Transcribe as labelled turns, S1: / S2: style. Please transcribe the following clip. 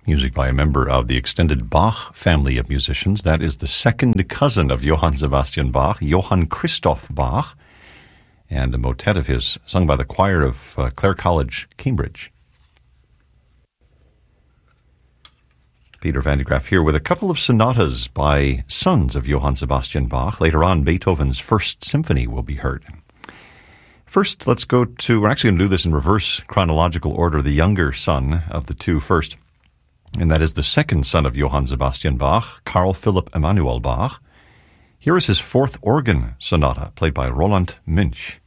S1: Music by a member of the extended Bach family of musicians. That is the second cousin of Johann Sebastian Bach, Johann Christoph Bach, and a motet of his sung by the choir of Clare College, Cambridge. Peter van de Graaf here with a couple of sonatas by sons of Johann Sebastian Bach. Later on, Beethoven's First Symphony will be heard. First, let's go to, we're actually going to do this in reverse chronological order, the younger son of the two first. And that is the second son of Johann Sebastian Bach, Carl Philipp Emanuel Bach. Here is his fourth organ sonata, played by Roland Münch.